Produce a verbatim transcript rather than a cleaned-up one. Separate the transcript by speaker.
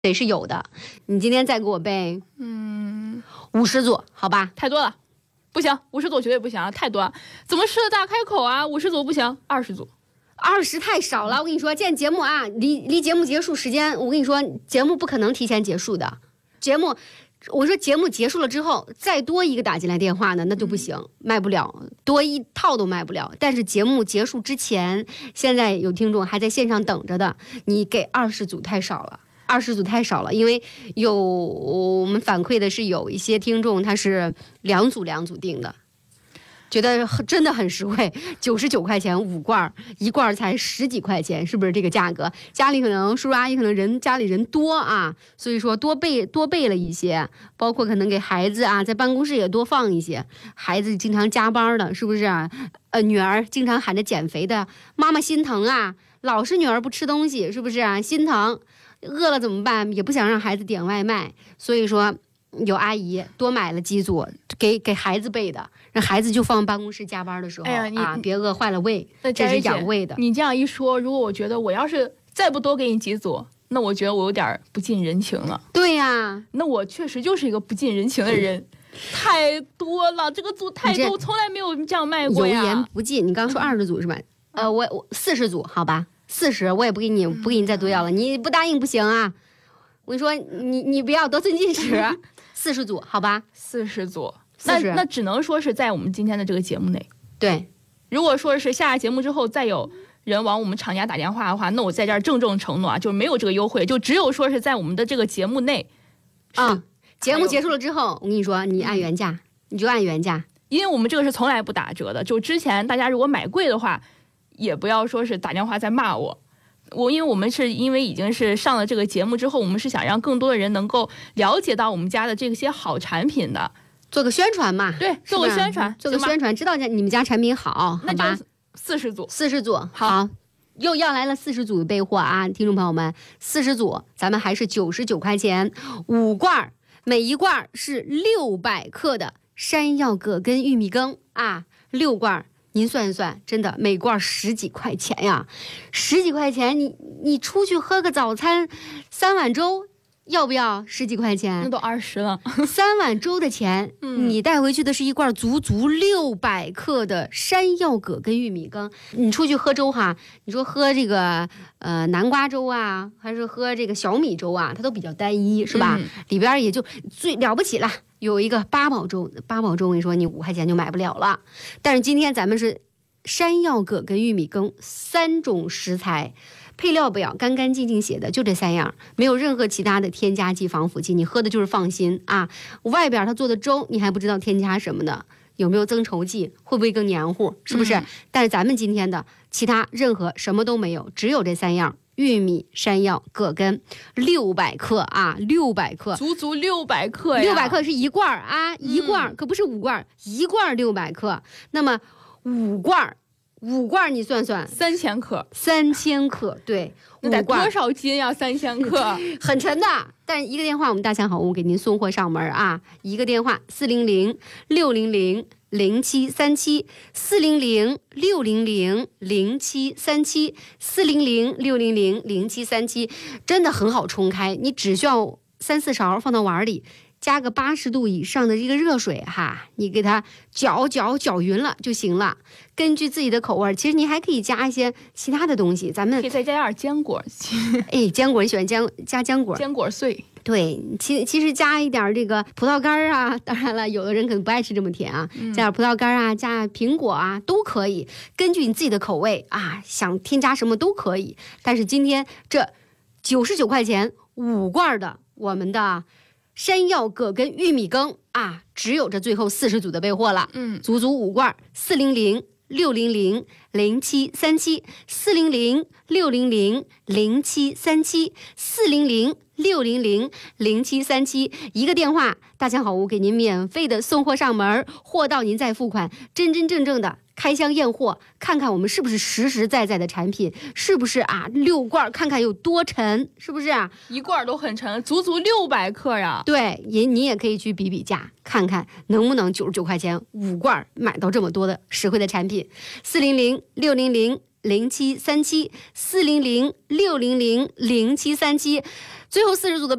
Speaker 1: 得是有的。你今天再给我背，
Speaker 2: 嗯，
Speaker 1: 五十组，好吧？
Speaker 2: 太多了，不行，五十组绝对不行，太多了。怎么狮子大开口啊？五十组不行，二十组。
Speaker 1: 二十太少了，我跟你说，见节目啊，离离节目结束时间，我跟你说，节目不可能提前结束的。节目，我说节目结束了之后，再多一个打进来电话呢，那就不行，卖不了，多一套都卖不了。但是节目结束之前，现在有听众还在线上等着的，你给二十组太少了。二十组太少了，因为有我们反馈的是有一些听众他是两组两组订的，觉得真的很实惠，九十九块钱五罐，一罐才十几块钱，是不是这个价格？家里可能叔叔阿姨可能人家里人多啊，所以说多备多备了一些，包括可能给孩子啊在办公室也多放一些，孩子经常加班的，是不是啊？呃，女儿经常喊着减肥的，妈妈心疼啊，老是女儿不吃东西，是不是啊？心疼。饿了怎么办？也不想让孩子点外卖，所以说有阿姨多买了几组给给孩子备的，让孩子就放办公室加班的时候，
Speaker 2: 哎呀，你
Speaker 1: 啊，别饿坏了胃，
Speaker 2: 这
Speaker 1: 是养胃的。
Speaker 2: 你这样一说，如果我觉得我要是再不多给你几组，那我觉得我有点不近人情了。
Speaker 1: 对呀、啊，
Speaker 2: 那我确实就是一个不近人情的人。太多了，这个组太多，从来没有这样卖过呀。
Speaker 1: 油盐不进，你刚说二十组是吧？嗯、呃，我我四十组，好吧。四十，我也不给你，不给你再多要了。你不答应不行啊！我跟你说，你你不要得寸进尺。四十组，好吧？
Speaker 2: 四十组，那那只能说是在我们今天的这个节目内。
Speaker 1: 对，
Speaker 2: 如果说是下节目之后再有人往我们厂家打电话的话，那我在这儿郑重承诺啊，就没有这个优惠，就只有说是在我们的这个节目内。
Speaker 1: 啊，节目结束了之后，我跟你说，你按原价，你就按原价，
Speaker 2: 因为我们这个是从来不打折的。就之前大家如果买贵的话，也不要说是打电话在骂我，我因为我们是因为已经是上了这个节目之后，我们是想让更多的人能够了解到我们家的这些好产品的，
Speaker 1: 做个宣传嘛。
Speaker 2: 对，做个宣传，
Speaker 1: 做个宣传，知道你们家产品好，好吧？
Speaker 2: 四十组，
Speaker 1: 四十组，
Speaker 2: 好，
Speaker 1: 好又要来了四十组的备货啊，听众朋友们，四十组咱们还是九十九块钱五罐，每一罐是六百克的山药葛根玉米羹啊，六罐。您算一算，真的每罐十几块钱呀，十几块钱，你你出去喝个早餐，三碗粥要不要十几块钱？
Speaker 2: 那都二十了，
Speaker 1: 三碗粥的钱，嗯、你带回去的是一罐足足六百克的山药葛根玉米羹。你出去喝粥哈，你说喝这个呃南瓜粥啊，还是喝这个小米粥啊，它都比较单一，是吧？嗯、里边也就最了不起了。有一个八宝粥，八宝粥我跟你说，你五块钱就买不了了。但是今天咱们是山药葛根玉米羹三种食材，配料表干干净净写的，就这三样，没有任何其他的添加剂、防腐剂，你喝的就是放心啊。外边他做的粥，你还不知道添加什么的，有没有增稠剂，会不会更黏糊，是不是？嗯、但是咱们今天的其他任何什么都没有，只有这三样。玉米、山药、葛根，六百克啊，六百克，
Speaker 2: 足足六百克呀！
Speaker 1: 六百克是一罐啊，一罐、嗯、可不是五罐，一罐六百克。那么五罐，五罐你算算，
Speaker 2: 三千克，
Speaker 1: 三千克，对，
Speaker 2: 那得多少斤呀？三千克，
Speaker 1: 很沉的。但一个电话，我们大强好物给您送货上门啊！一个电话，四零零六零零。零七三七四零零六零零零七三七四零零六零零零七三七，真的很好冲开，你只需要三四勺放到碗里，加个八十度以上的这个热水哈，你给它搅搅搅匀了就行了。根据自己的口味，其实你还可以加一些其他的东西，咱们
Speaker 2: 可以再加点坚果。
Speaker 1: 哎，坚果你喜欢加加坚果？
Speaker 2: 坚果碎。
Speaker 1: 对，其其实加一点这个葡萄干啊，当然了，有的人可能不爱吃这么甜啊，嗯、加点葡萄干啊，加苹果啊，都可以，根据你自己的口味啊，想添加什么都可以。但是今天这九十九块钱五罐的我们的山药葛根玉米羹啊，只有这最后四十组的备货了，嗯，足足五罐，四零零六零零零七三七四零零六零零零七三七四零零六零零零七三七，一个电话，大强好物给您免费的送货上门，货到您再付款，真真正正的开箱验货，看看我们是不是实实在在的产品，是不是啊？六罐看看有多沉，是不是啊？
Speaker 2: 一罐都很沉，足足六百克呀。
Speaker 1: 对，也你也可以去比比价，看看能不能九十九块钱五罐买到这么多的实惠的产品。四零零六零零零七三七四零零六零零零七三七。 最后四十组的